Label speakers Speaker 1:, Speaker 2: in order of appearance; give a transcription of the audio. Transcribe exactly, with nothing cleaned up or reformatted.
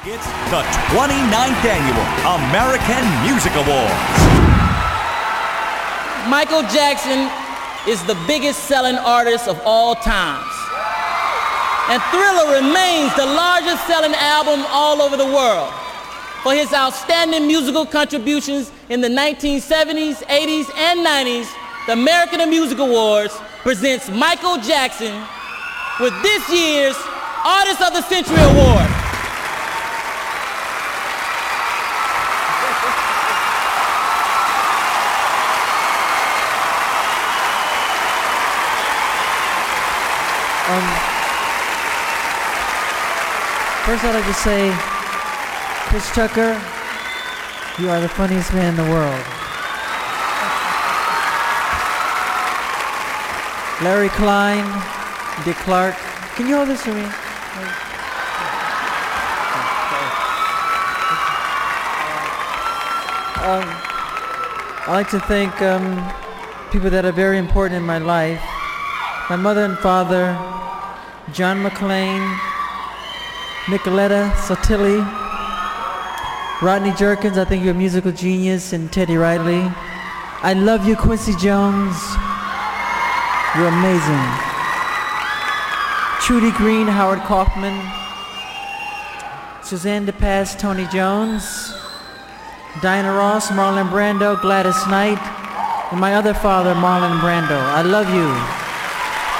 Speaker 1: It's the twenty-ninth Annual American Music Awards.
Speaker 2: Michael Jackson is the biggest selling artist of all times. And Thriller remains the largest selling album all over the world. For his outstanding musical contributions in the nineteen seventies, eighties, and nineties, the American Music Awards presents Michael Jackson with this year's Artist of the Century Award.
Speaker 3: Um, first I'd like to say, Chris Tucker, you are the funniest man in the world. Larry Klein, Dick Clark, can you hold this for me? Um, I'd like to thank um, people that are very important in my life. My mother and father, John McClain, Nicoletta Sotilli, Rodney Jerkins, I think you're a musical genius, and Teddy Riley. I love you, Quincy Jones. You're amazing. Trudy Green, Howard Kaufman, Suzanne DePass, Tony Jones, Diana Ross, Marlon Brando, Gladys Knight, and my other father, Marlon Brando. I love you.